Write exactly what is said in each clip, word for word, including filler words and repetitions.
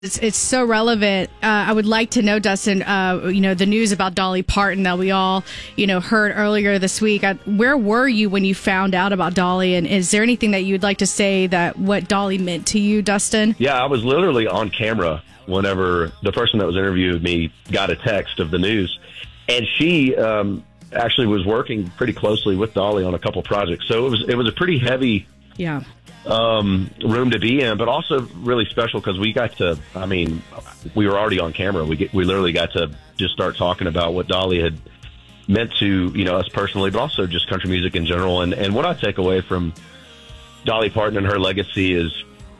It's it's so relevant. Uh, I would like to know, Dustin, uh, you know, the news about Dolly Parton that we all, you know, heard earlier this week. I, where were you when you found out about Dolly? And is there anything that you'd like to say that what Dolly meant to you, Dustin? Yeah, I was literally on camera whenever the person that was interviewing me got a text of the news. And she um, actually was working pretty closely with Dolly on a couple projects. So it was it was a pretty heavy yeah. um, room to be in, but also really special because we got to, I mean, we were already on camera. We get, we literally got to just start talking about what Dolly had meant to, you know, us personally, but also just country music in general. And, and what I take away from Dolly Parton and her legacy is,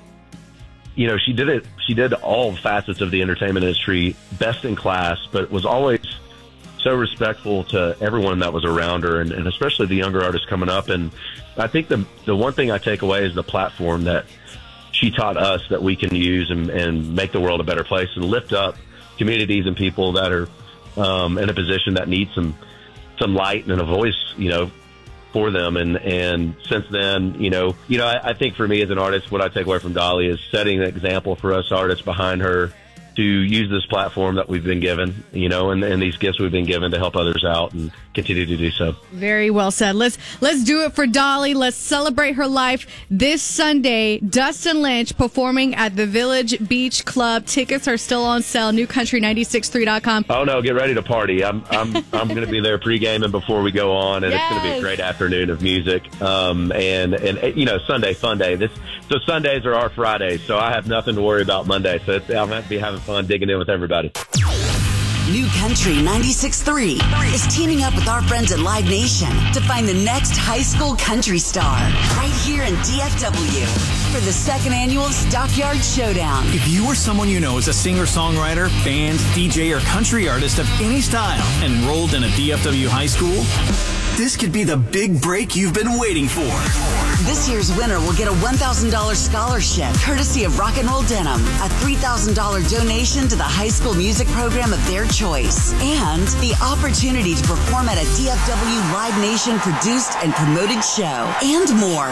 you know, she did it, she did all facets of the entertainment industry best in class, but was always so respectful to everyone that was around her, and, and especially the younger artists coming up. And I think the the one thing I take away is the platform that she taught us that we can use and, and make the world a better place and lift up communities and people that are um, in a position that need some some light and a voice, you know, for them. And, and since then, you know, you know, I, I think for me as an artist, what I take away from Dolly is setting an example for us artists behind her to use this platform that we've been given, you know, and, and these gifts we've been given to help others out and continue to do so. Very well said. Let's let's do it for Dolly. Let's celebrate her life this Sunday. Dustin Lynch performing at the Village Beach Club. Tickets are still on sale. new country nine six three dot com. Oh no, get ready to party. I'm I'm I'm going to be there pre-gaming before we go on, and yes. It's going to be a great afternoon of music. Um, and and you know, Sunday fun day. This so Sundays are our Fridays, so I have nothing to worry about Monday. So it's, I'm going to be having fun digging in with everybody. New Country ninety-six point three is teaming up with our friends at Live Nation to find the next high school country star right here in D F W for the second annual Stockyard Showdown. If you or someone you know is a singer-songwriter, band, D J, or country artist of any style and enrolled in a D F W high school, this could be the big break you've been waiting for. This year's winner will get a one thousand dollars scholarship courtesy of Rock and Roll Denim, a three thousand dollars donation to the high school music program of their choice, and the opportunity to perform at a D F W Live Nation produced and promoted show, and more.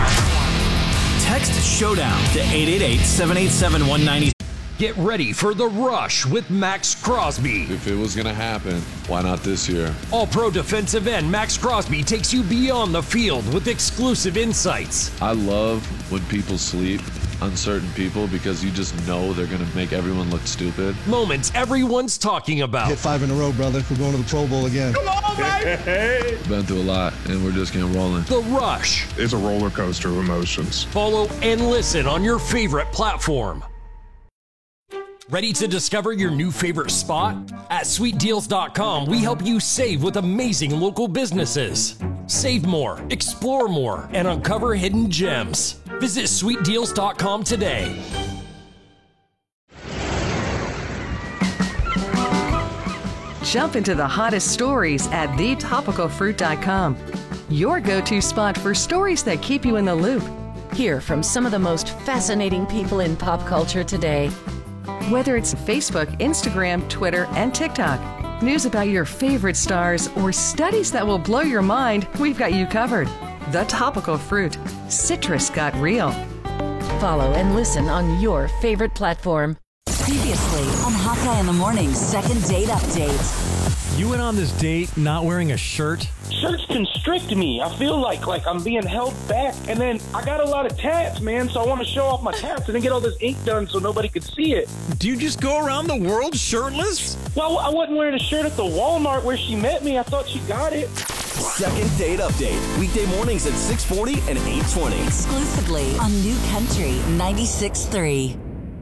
Text SHOWDOWN to eight eight eight, seven eight seven, one nine zero. Get ready for The Rush with Max Crosby. If it was going to happen, why not this year? All-pro defensive end Max Crosby takes you beyond the field with exclusive insights. I love when people sleep on certain people because you just know they're going to make everyone look stupid. Moments everyone's talking about. Hit five in a row, brother. We're going to the Pro Bowl again. Come on, baby! Been through a lot, and we're just getting rolling. The Rush. It's a roller coaster of emotions. Follow and listen on your favorite platform. Ready to discover your new favorite spot? At sweet deals dot com, we help you save with amazing local businesses. Save more, explore more, and uncover hidden gems. Visit sweet deals dot com today. Jump into the hottest stories at the topical fruit dot com. Your go-to spot for stories that keep you in the loop. Hear from some of the most fascinating people in pop culture today. Whether it's Facebook, Instagram, Twitter, and TikTok, news about your favorite stars, or studies that will blow your mind, we've got you covered. The Topical Fruit. Citrus got real. Follow and listen on your favorite platform. Previously on Hawkeye in the Morning's second date update. You went on this date not wearing a shirt? Shirts constrict me. I feel like like I'm being held back. And then I got a lot of tats, man, so I want to show off my tats and then get all this ink done so nobody could see it. Do you just go around the world shirtless? Well, I wasn't wearing a shirt at the Walmart where she met me. I thought she got it. Second date update. Weekday mornings at six forty and eight twenty. Exclusively on New Country ninety-six point three.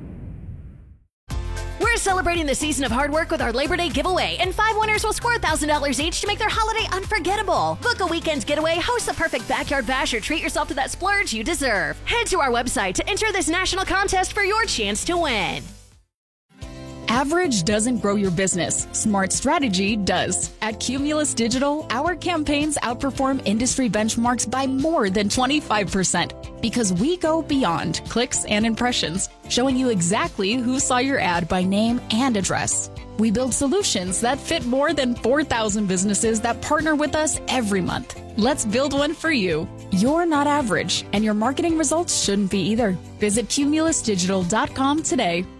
We're celebrating the season of hard work with our Labor Day giveaway, and five winners will score one thousand dollars each to make their holiday unforgettable. Book a weekend's getaway, host the perfect backyard bash, or treat yourself to that splurge you deserve. Head to our website to enter this national contest for your chance to win. Average doesn't grow your business. Smart strategy does. At Cumulus Digital, our campaigns outperform industry benchmarks by more than twenty-five percent because we go beyond clicks and impressions, showing you exactly who saw your ad by name and address. We build solutions that fit more than four thousand businesses that partner with us every month. Let's build one for you. You're not average, and your marketing results shouldn't be either. Visit cumulus digital dot com today.